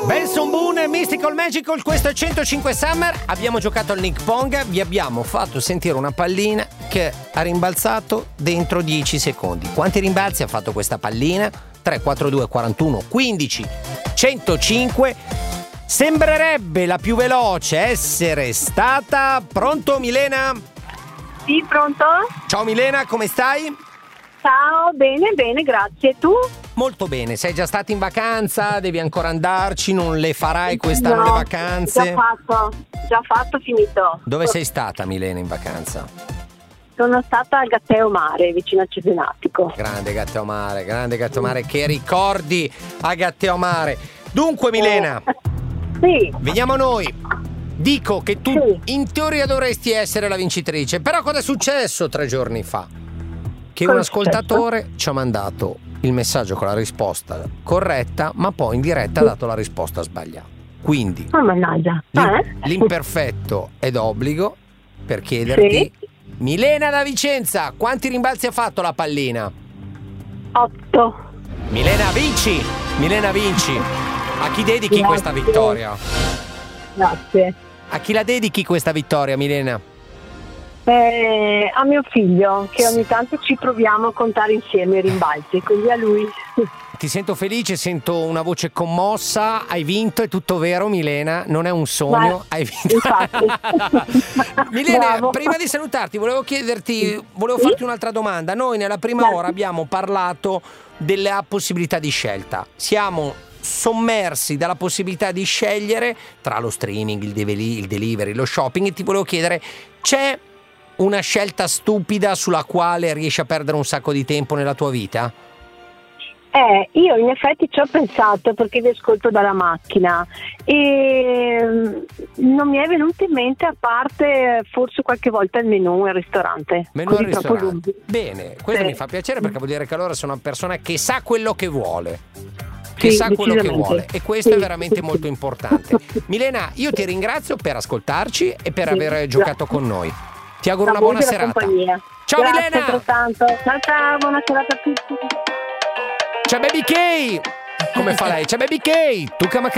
Benson Boone, Mystical Magical, questo è 105 Summer. Abbiamo giocato al Nick Pong, vi abbiamo fatto sentire una pallina che ha rimbalzato dentro 10 secondi. Quanti rimbalzi ha fatto questa pallina? 3, 4, 2, 41, 15, 105. Sembrerebbe la più veloce essere stata... Pronto Milena? Sì, pronto? Ciao Milena, come stai? Ciao, bene, grazie. Tu? Molto bene, sei già stata in vacanza? Devi ancora andarci? Non le farai quest'anno le vacanze? Già fatto, finito. Dove sei stata Milena in vacanza? Sono stata a Gatteo Mare, vicino a Cesenatico. Grande Gatteo Mare, che ricordi a Gatteo Mare. Dunque Milena, Sì. veniamo a noi. Dico che tu in teoria dovresti essere la vincitrice, però cosa è successo 3 giorni fa? Che un ascoltatore ci ha mandato il messaggio con la risposta corretta, ma poi in diretta ha dato la risposta sbagliata. Quindi mannaggia. l'imperfetto è d'obbligo per chiederti, Milena da Vicenza, quanti rimbalzi ha fatto la pallina? 8. Milena vinci. A chi dedichi questa vittoria? Grazie. A chi la dedichi questa vittoria, Milena? A mio figlio, che ogni tanto ci proviamo a contare insieme i rimbalzi, quindi a lui. Ti sento felice, sento una voce commossa. Hai vinto, è tutto vero Milena, non è un sogno. Hai vinto. Infatti. Milena, Bravo. prima di salutarti volevo farti un'altra domanda. Noi nella prima ora abbiamo parlato della possibilità di scelta. Siamo sommersi dalla possibilità di scegliere tra lo streaming, il delivery, lo shopping, e ti volevo chiedere, c'è una scelta stupida sulla quale riesci a perdere un sacco di tempo nella tua vita? Io in effetti ci ho pensato perché vi ascolto dalla macchina e non mi è venuto in mente, a parte forse qualche volta il menù al ristorante. Bene, questo mi fa piacere perché vuol dire che allora sono una persona che sa quello che vuole. E questo è veramente molto importante. Milena, io ti ringrazio per ascoltarci e per aver giocato con noi. Ti auguro una buona serata. Compagnia. Ciao Grazie, Milena. altrettanto. Ciao, buona serata a tutti. C'è Baby K. Come fa lei? C'è Baby K. Tu